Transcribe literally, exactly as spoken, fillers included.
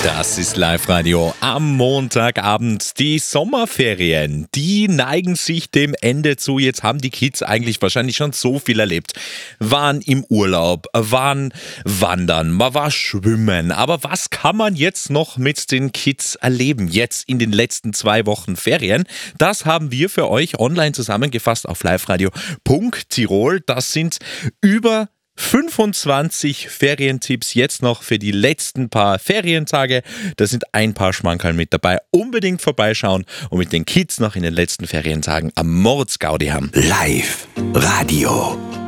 Das ist Live-Radio am Montagabend. Die Sommerferien, die neigen sich dem Ende zu. Jetzt haben die Kids eigentlich wahrscheinlich schon so viel erlebt. Waren im Urlaub, waren wandern, man war schwimmen. Aber was kann man jetzt noch mit den Kids erleben? Jetzt in den letzten zwei Wochen Ferien. Das haben wir für euch online zusammengefasst auf liveradio punkt tirol. Das sind über fünfundzwanzig Ferientipps jetzt noch für die letzten paar Ferientage. Da sind ein paar Schmankerl mit dabei. Unbedingt vorbeischauen und mit den Kids noch in den letzten Ferientagen am Mordsgaudi haben. Live Radio.